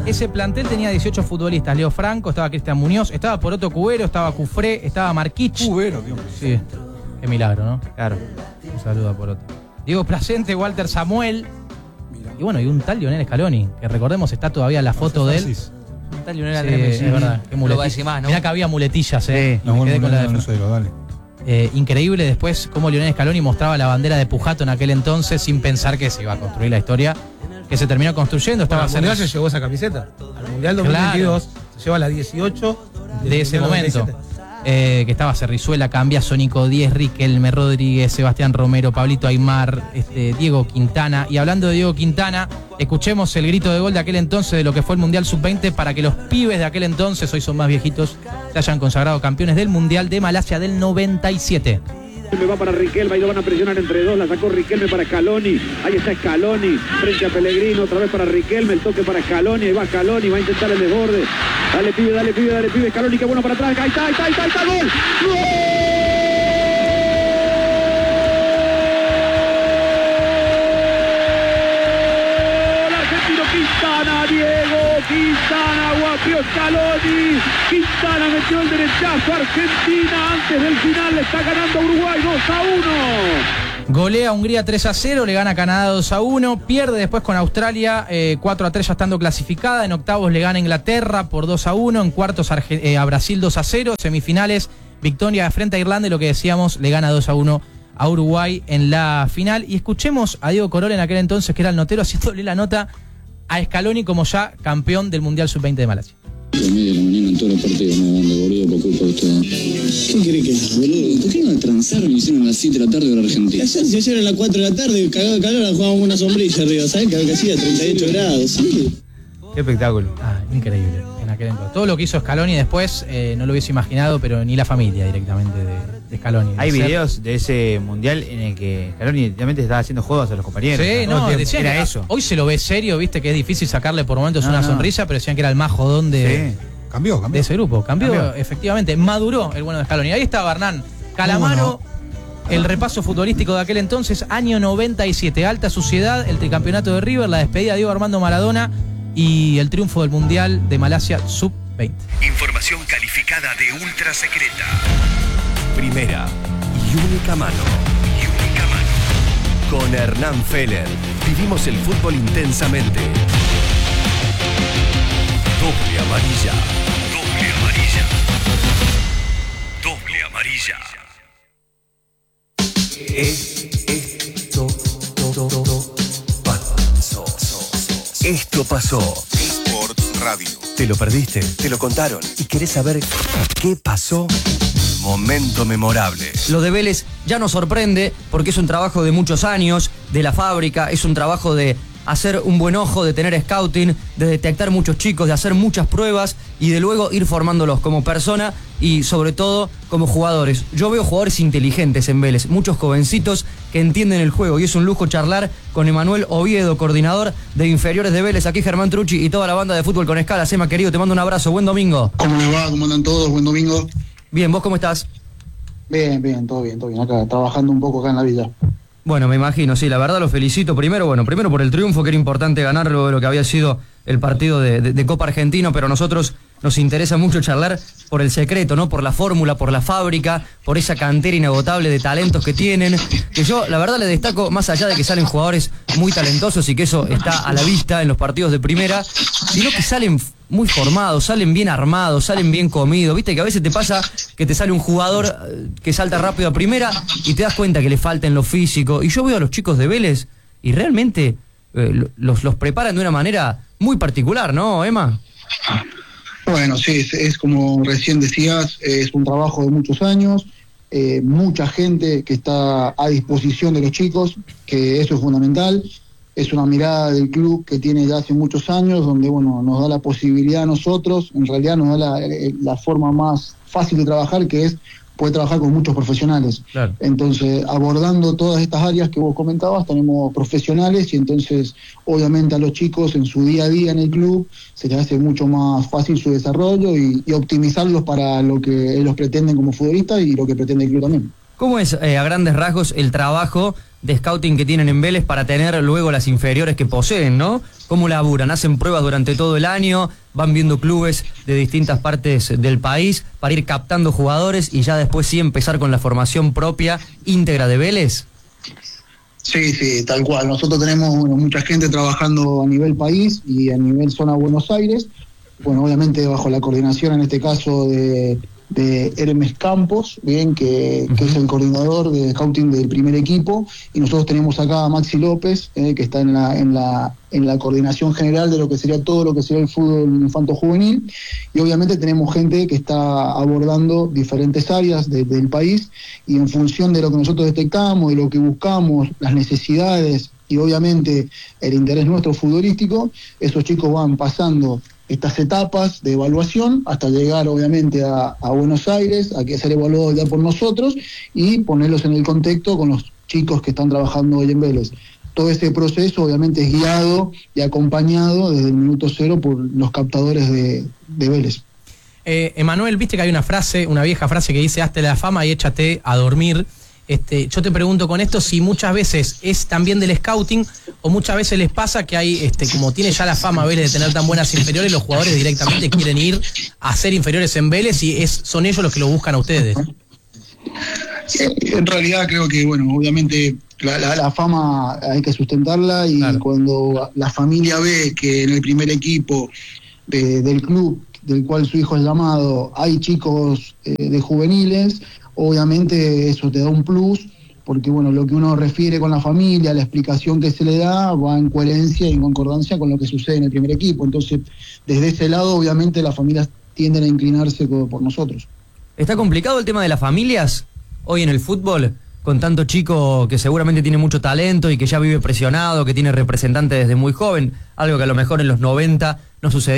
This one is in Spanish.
Ese plantel tenía 18 futbolistas. Leo Franco, estaba Cristian Muñoz, estaba Poroto Cubero, estaba Cufré, estaba Marquich. Cubero, tío. Sí, qué milagro, ¿no? Claro. Un saludo a Poroto. Diego Placente, Walter Samuel. Y bueno, y un tal Lionel Scaloni, que recordemos está todavía la foto de él. Un tal Lionel Sí, Andrés Messi. es verdad. Qué No lo va a decir más, ¿no? Mirá que había muletillas, Sí. Y me quedé con la de increíble después cómo Lionel Scaloni mostraba la bandera de Pujato en aquel entonces sin pensar que se iba a construir la historia que se terminó construyendo. Estaba Al Mundial se llevó esa camiseta. Al Mundial 2022 se lleva la 18 de ese del momento. 97. Que estaba Cerrizuela, Cambia, Sónico 10, Riquelme Rodríguez, Sebastián Romero, Pablito Aymar, Diego Quintana. Y hablando de Diego Quintana, escuchemos el grito de gol de aquel entonces de lo que fue el Mundial Sub-20 para que los pibes de aquel entonces, hoy son más viejitos, se hayan consagrado campeones del Mundial de Malasia del 97. Me va para Riquelme, ahí lo van a presionar entre dos, la sacó Riquelme para Scaloni, ahí está Scaloni, frente a Pellegrino, otra vez para Riquelme, el toque para Scaloni, ahí va Scaloni, va a intentar el desborde, dale pibe, Scaloni, que bueno para atrás, ahí está, gol, ¡gol! Quintana, Diego Quintana, guapió Scaloni, Quintana metió el derechazo, Argentina antes del final le está ganando Uruguay 2-1. Golea a Hungría 3-0, le gana a Canadá 2-1, pierde después con Australia 4-3 ya estando clasificada, en octavos le gana a Inglaterra por 2-1, en cuartos a Brasil 2-0, semifinales victoria frente a Irlanda y lo que decíamos, le gana 2-1 a Uruguay en la final. Y escuchemos a Diego Corol en aquel entonces, que era el notero, haciéndole la nota a Scaloni como ya campeón del Mundial Sub-20 de Malasia. A las 9 de la mañana en todos los partidos me van de boludo por culpa de ustedes. ¿Qué querés que haga, boludo? ¿Por qué no me transaron y hicieron a las 7 de la tarde hora Argentina? Ayer eran las 4 de la tarde, cagado de calor, jugábamos una sombrilla arriba, ¿sabes? Que hacía 38 grados, ¿sí? Qué espectáculo. Increíble en aquel entonces. Todo lo que hizo Scaloni después no lo hubiese imaginado, pero ni la familia directamente de Scaloni. Hay videos de ese mundial en el que Scaloni realmente estaba haciendo juegos a los compañeros. Sí, no, decían era que eso. Hoy se lo ve serio, viste que es difícil sacarle por momentos una sonrisa, pero decían que era el más jodón de ese grupo. Cambió, efectivamente. Maduró el bueno de Scaloni. Ahí estaba Hernán Calamaro. El repaso futbolístico de aquel entonces, año 97, alta suciedad, el tricampeonato de River, la despedida de Diego Armando Maradona y el triunfo del Mundial de Malasia Sub-20. Información calificada de ultra secreta. Primera y única mano. Con Hernán Feller vivimos el fútbol intensamente. Doble amarilla. Esto pasó. Sports Radio. ¿Te lo perdiste? ¿Te lo contaron? ¿Y querés saber qué pasó? Momento memorable. Lo de Vélez ya nos sorprende porque es un trabajo de muchos años, de la fábrica, es un trabajo de hacer un buen ojo, de tener scouting, de detectar muchos chicos, de hacer muchas pruebas y de luego ir formándolos como persona y sobre todo como jugadores. Yo veo jugadores inteligentes en Vélez, muchos jovencitos que entienden el juego y es un lujo charlar con Emanuel Oviedo, coordinador de inferiores de Vélez. Aquí Germán Trucci y toda la banda de Fútbol con Escala. Sema, querido, te mando un abrazo, buen domingo. ¿Cómo les va? ¿Cómo andan todos? Buen domingo. Bien, ¿vos cómo estás? Bien, todo bien. Acá, trabajando un poco acá en la villa. Bueno, me imagino, sí, la verdad lo felicito. Primero por el triunfo, que era importante ganar luego de lo que había sido el partido de Copa Argentino, pero a nosotros nos interesa mucho charlar por el secreto, ¿no? Por la fórmula, por la fábrica, por esa cantera inagotable de talentos que tienen, que yo la verdad le destaco, más allá de que salen jugadores muy talentosos y que eso está a la vista en los partidos de primera, sino que salen muy formados, salen bien armados, salen bien comidos. Viste que a veces te pasa que te sale un jugador que salta rápido a primera y te das cuenta que le falta en lo físico. Y yo veo a los chicos de Vélez y realmente los preparan de una manera muy particular, ¿no, Emma? Bueno, sí, es como recién decías, es un trabajo de muchos años, mucha gente que está a disposición de los chicos, que eso es fundamental. Es una mirada del club que tiene ya hace muchos años, donde bueno nos da la posibilidad a nosotros, en realidad nos da la forma más fácil de trabajar, que es poder trabajar con muchos profesionales. Claro. Entonces, abordando todas estas áreas que vos comentabas, tenemos profesionales y entonces, obviamente a los chicos en su día a día en el club se les hace mucho más fácil su desarrollo y optimizarlos para lo que ellos pretenden como futbolistas y lo que pretende el club también. ¿Cómo es, a grandes rasgos, el trabajo de scouting que tienen en Vélez para tener luego las inferiores que poseen, ¿no? ¿Cómo laburan? ¿Hacen pruebas durante todo el año? ¿Van viendo clubes de distintas partes del país para ir captando jugadores y ya después sí empezar con la formación propia íntegra de Vélez? Sí, tal cual. Nosotros tenemos mucha gente trabajando a nivel país y a nivel zona Buenos Aires. Bueno, obviamente bajo la coordinación en este caso de Hermes Campos, bien, que es el coordinador de scouting del primer equipo, y nosotros tenemos acá a Maxi López, que está en la coordinación general de lo que sería todo lo que sería el fútbol infanto-juvenil, y obviamente tenemos gente que está abordando diferentes áreas del país, y en función de lo que nosotros detectamos, de lo que buscamos, las necesidades y obviamente el interés nuestro futbolístico, esos chicos van pasando estas etapas de evaluación hasta llegar obviamente a Buenos Aires, a que ser evaluados ya por nosotros y ponerlos en el contexto con los chicos que están trabajando hoy en Vélez. Todo este proceso obviamente es guiado y acompañado desde el minuto cero por los captadores de Vélez. Emanuel, viste que hay una vieja frase que dice: hazte la fama y échate a dormir. Yo te pregunto con esto si muchas veces es también del scouting o muchas veces les pasa que hay, como tiene ya la fama Vélez de tener tan buenas inferiores, los jugadores directamente quieren ir a ser inferiores en Vélez y son ellos los que lo buscan a ustedes. En realidad creo que, bueno, obviamente la fama hay que sustentarla y claro, cuando la familia ve que en el primer equipo del club del cual su hijo es llamado hay chicos de juveniles, obviamente eso te da un plus, porque bueno, lo que uno refiere con la familia, la explicación que se le da, va en coherencia y en concordancia con lo que sucede en el primer equipo. Entonces, desde ese lado, obviamente, las familias tienden a inclinarse por nosotros. ¿Está complicado el tema de las familias hoy en el fútbol? Con tanto chico que seguramente tiene mucho talento y que ya vive presionado, que tiene representante desde muy joven, algo que a lo mejor en los 90 no sucedía.